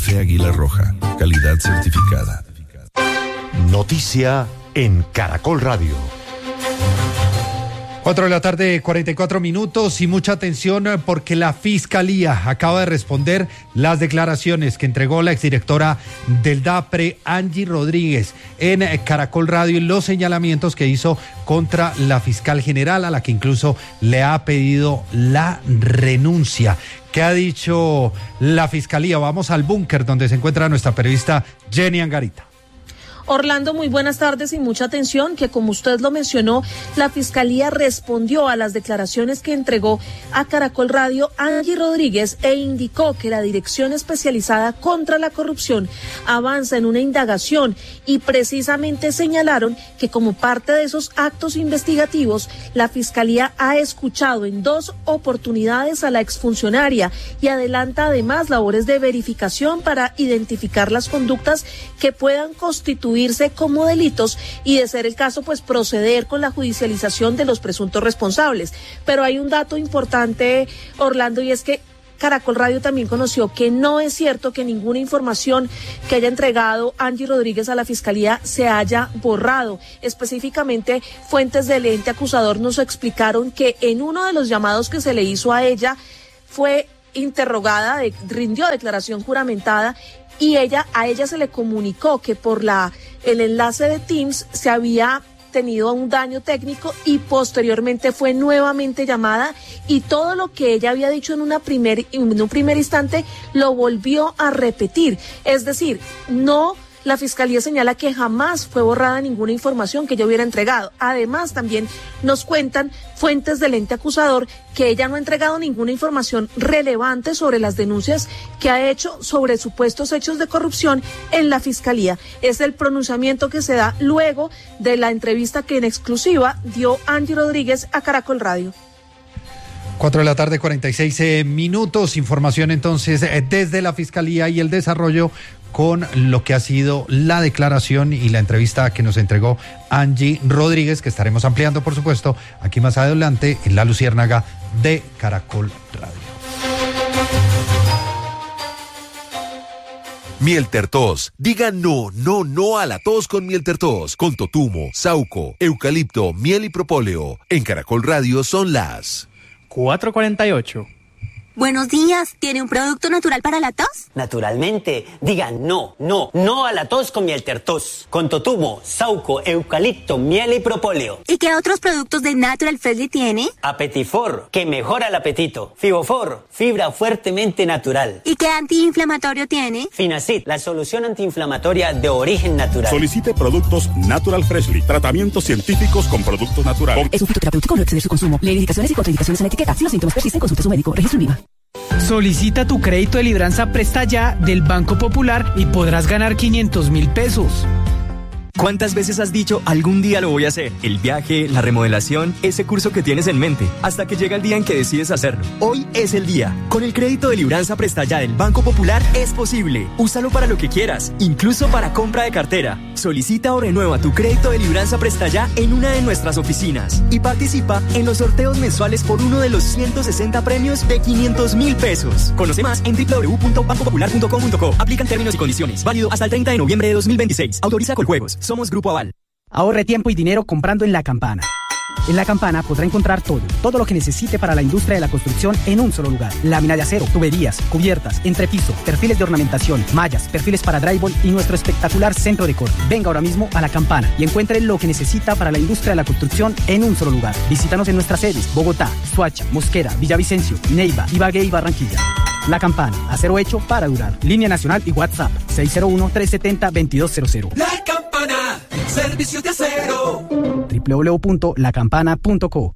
Café Águila Roja, calidad certificada. Noticia en Caracol Radio. 4:44 p.m. y mucha atención porque la Fiscalía acaba de responder las declaraciones que entregó la exdirectora del DAPRE, Angie Rodríguez, en Caracol Radio y los señalamientos que hizo contra la fiscal general, a la que incluso le ha pedido la renuncia. ¿Qué ha dicho la Fiscalía? Vamos al búnker donde se encuentra nuestra periodista Jenny Angarita. Orlando, muy buenas tardes y mucha atención que, como usted lo mencionó, la Fiscalía respondió a las declaraciones que entregó a Caracol Radio Angie Rodríguez e indicó que la Dirección Especializada contra la Corrupción avanza en una indagación y precisamente señalaron que como parte de esos actos investigativos, la Fiscalía ha escuchado en 2 oportunidades a la exfuncionaria y adelanta además labores de verificación para identificar las conductas que puedan constituir como delitos y, de ser el caso, pues proceder con la judicialización de los presuntos responsables. Pero hay un dato importante, Orlando, y es que Caracol Radio también conoció que no es cierto que ninguna información que haya entregado Angie Rodríguez a la Fiscalía se haya borrado. Específicamente, fuentes del ente acusador nos explicaron que en uno de los llamados que se le hizo a ella fue interrogada, rindió declaración juramentada y a ella se le comunicó que por el enlace de Teams se había tenido un daño técnico y posteriormente fue nuevamente llamada y todo lo que ella había dicho en un primer instante lo volvió a repetir. Es decir, la Fiscalía señala que jamás fue borrada ninguna información que ella hubiera entregado. Además, también nos cuentan fuentes del ente acusador que ella no ha entregado ninguna información relevante sobre las denuncias que ha hecho sobre supuestos hechos de corrupción en la Fiscalía. Es el pronunciamiento que se da luego de la entrevista que en exclusiva dio Angie Rodríguez a Caracol Radio. 4:46 p.m. Información entonces desde la Fiscalía y el desarrollo con lo que ha sido la declaración y la entrevista que nos entregó Angie Rodríguez, que estaremos ampliando, por supuesto, aquí más adelante en La Luciérnaga de Caracol Radio. Mieltertos. Diga no a la tos con Mieltertos. Con totumo, sauco, eucalipto, miel y propóleo. En Caracol Radio son las 4:48. Buenos días, ¿tiene un producto natural para la tos? Naturalmente, diga no a la tos con Mieltertos, con totumo, sauco, eucalipto, miel y propóleo. ¿Y qué otros productos de Natural Freshly tiene? Apetifor, que mejora el apetito. Fibofor, fibra fuertemente natural. ¿Y qué antiinflamatorio tiene? Finacid, la solución antiinflamatoria de origen natural. Solicite productos Natural Freshly, tratamientos científicos con productos naturales. Es un fitoterapéutico, no exceder su consumo. Lee indicaciones y contraindicaciones en etiqueta. Si los síntomas persisten, consulte a su médico. Registro INVIMA. Solicita tu crédito de libranza Presta Ya del Banco Popular y podrás ganar 500.000 pesos. ¿Cuántas veces has dicho algún día lo voy a hacer? El viaje, la remodelación, ese curso que tienes en mente, hasta que llega el día en que decides hacerlo. Hoy es el día. Con el crédito de libranza Presta Ya del Banco Popular es posible. Úsalo para lo que quieras, incluso para compra de cartera. Solicita o renueva tu crédito de libranza Presta Ya en una de nuestras oficinas y participa en los sorteos mensuales por uno de los 160 premios de 500.000 pesos. Conoce más en www.bancopopular.com.co. Aplican términos y condiciones. Válido hasta el 30 de noviembre de 2026. Autoriza Coljuegos. Somos Grupo Aval. Ahorre tiempo y dinero comprando en La Campana. En La Campana podrá encontrar todo lo que necesite para la industria de la construcción en un solo lugar. Lámina de acero, tuberías, cubiertas, entrepiso, perfiles de ornamentación, mallas, perfiles para drywall y nuestro espectacular centro de corte. Venga ahora mismo a La Campana y encuentre lo que necesita para la industria de la construcción en un solo lugar. Visítanos en nuestras sedes: Bogotá, Soacha, Mosquera, Villavicencio, Neiva, Ibagué y Barranquilla. La Campana, acero hecho para durar. Línea nacional y WhatsApp 601-370-2200. La Campana, servicios de acero. www.lacampana.co.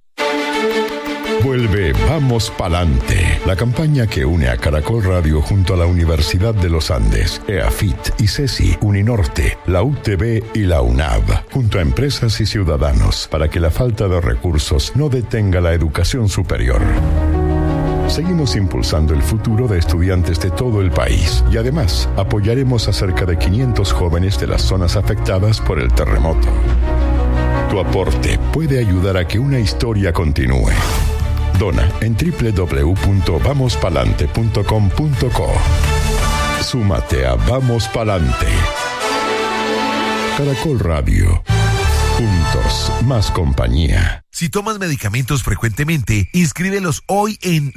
Vuelve Vamos Pa'lante, la campaña que une a Caracol Radio junto a la Universidad de los Andes, EAFIT, ICESI, Uninorte, la UTB y la UNAV, junto a empresas y ciudadanos, para que la falta de recursos no detenga la educación superior. Seguimos impulsando el futuro de estudiantes de todo el país y además apoyaremos a cerca de 500 jóvenes de las zonas afectadas por el terremoto. Tu aporte puede ayudar a que una historia continúe. Dona en www.vamospalante.com.co. Súmate a Vamos Palante. Caracol Radio. Juntos, más compañía. Si tomas medicamentos frecuentemente, inscríbelos hoy en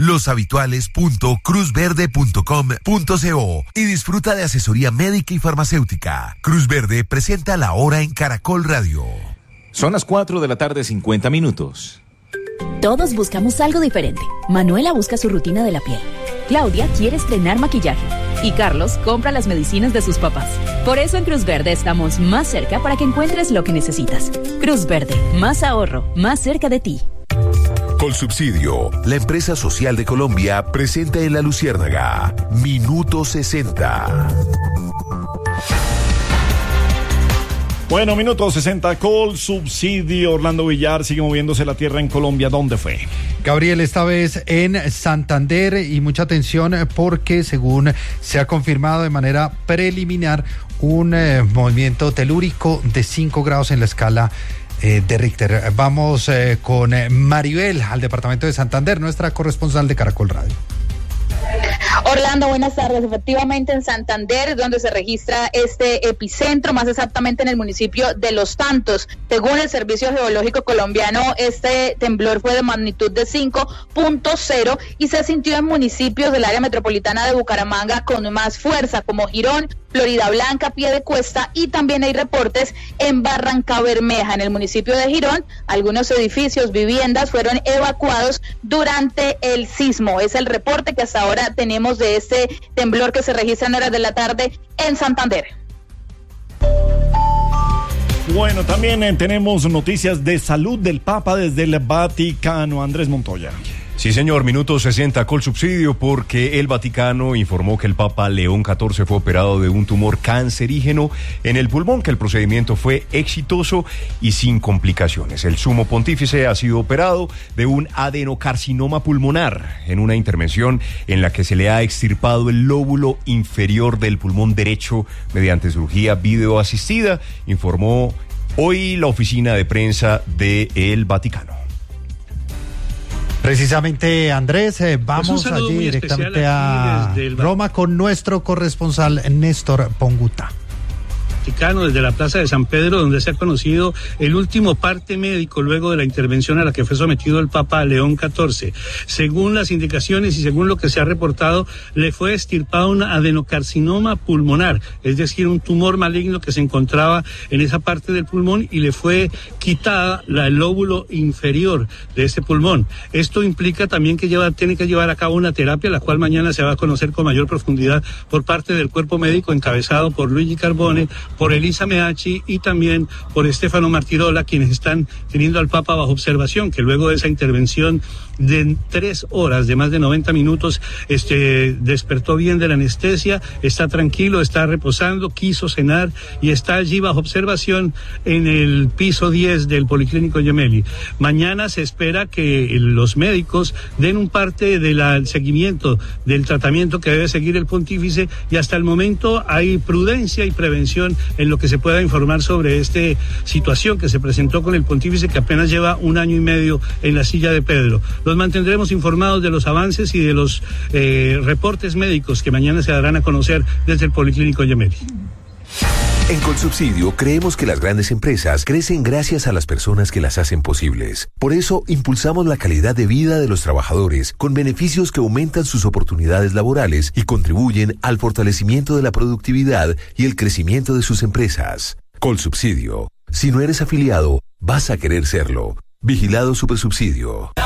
loshabituales.cruzverde.com.co y disfruta de asesoría médica y farmacéutica. Cruz Verde presenta La Hora en Caracol Radio. Son las 4:50 p.m. Todos buscamos algo diferente. Manuela busca su rutina de la piel. Claudia quiere estrenar maquillaje. Y Carlos compra las medicinas de sus papás. Por eso en Cruz Verde estamos más cerca para que encuentres lo que necesitas. Cruz Verde, más ahorro, más cerca de ti. Colsubsidio, la empresa social de Colombia, presenta en La Luciérnaga Minuto 60. Bueno, minuto 60, Colsubsidio. Orlando Villar, sigue moviéndose la tierra en Colombia. ¿Dónde fue? Gabriel, esta vez en Santander, y mucha atención porque según se ha confirmado de manera preliminar un movimiento telúrico de 5 grados en la escala de Richter. Vamos con Maribel al departamento de Santander, nuestra corresponsal de Caracol Radio. Orlando, buenas tardes. Efectivamente, en Santander, donde se registra este epicentro, más exactamente en el municipio de Los Santos. Según el Servicio Geológico Colombiano, este temblor fue de magnitud de 5.0 y se sintió en municipios del área metropolitana de Bucaramanga con más fuerza, como Girón, Florida Blanca, Piedecuesta, y también hay reportes en Barrancabermeja. En el municipio de Girón, algunos edificios, viviendas fueron evacuados durante el sismo. Es el reporte que hasta ahora tenemos de este temblor que se registra en horas de la tarde en Santander. Bueno, también tenemos noticias de salud del Papa desde el Vaticano. Andrés Montoya. Sí, señor, minuto 60, Colsubsidio, porque el Vaticano informó que el Papa León XIV fue operado de un tumor cancerígeno en el pulmón, que el procedimiento fue exitoso y sin complicaciones. El sumo pontífice ha sido operado de un adenocarcinoma pulmonar en una intervención en la que se le ha extirpado el lóbulo inferior del pulmón derecho mediante cirugía videoasistida, informó hoy la oficina de prensa del Vaticano. Precisamente, Andrés, vamos allí directamente a Roma con nuestro corresponsal Néstor Ponguta. Desde la Plaza de San Pedro, donde se ha conocido el último parte médico luego de la intervención a la que fue sometido el Papa León XIV. Según las indicaciones y según lo que se ha reportado, le fue extirpado un adenocarcinoma pulmonar, es decir, un tumor maligno que se encontraba en esa parte del pulmón, y le fue quitada el lóbulo inferior de ese pulmón. Esto implica también que tiene que llevar a cabo una terapia, la cual mañana se va a conocer con mayor profundidad por parte del cuerpo médico encabezado por Luigi Carbone, por Elisa Meacci y también por Stefano Martirola, quienes están teniendo al Papa bajo observación, que luego de esa intervención de 3 horas, de más de 90 minutos, despertó bien de la anestesia, está tranquilo, está reposando, quiso cenar y está allí bajo observación en el piso 10 del Policlínico Gemelli. Mañana se espera que los médicos den un parte del seguimiento del tratamiento que debe seguir el pontífice, y hasta el momento hay prudencia y prevención en lo que se pueda informar sobre esta situación que se presentó con el pontífice, que apenas lleva 1 año y medio en la silla de Pedro. Los mantendremos informados de los avances y de los reportes médicos que mañana se darán a conocer desde el Policlínico Gemelli. En Colsubsidio creemos que las grandes empresas crecen gracias a las personas que las hacen posibles. Por eso impulsamos la calidad de vida de los trabajadores con beneficios que aumentan sus oportunidades laborales y contribuyen al fortalecimiento de la productividad y el crecimiento de sus empresas. Colsubsidio. Si no eres afiliado, vas a querer serlo. Vigilado Supersubsidio.